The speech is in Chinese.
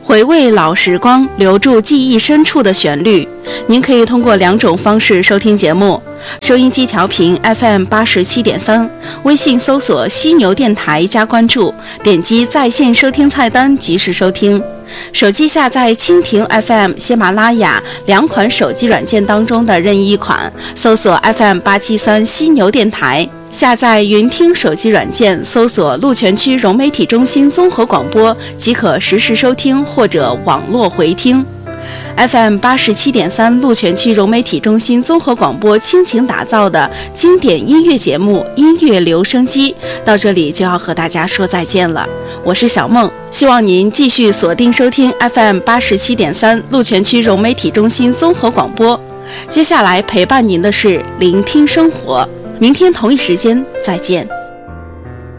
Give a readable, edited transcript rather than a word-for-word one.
回味老时光，留住记忆深处的旋律。您可以通过2种方式收听节目：收音机调频 FM87.3，微信搜索犀牛电台加关注，点击在线收听菜单及时收听。手机下载蜻蜓 FM、喜马拉雅2款手机软件当中的任意一款，搜索 FM873犀牛电台。下载云听手机软件，搜索鹿泉区融媒体中心综合广播，即可实时收听或者网络回听。FM87.3鹿泉区融媒体中心综合广播倾情打造的经典音乐节目《音乐留声机》到这里就要和大家说再见了。我是小梦，希望您继续锁定收听 FM87.3鹿泉区融媒体中心综合广播。接下来陪伴您的是聆听生活。明天同一时间再见。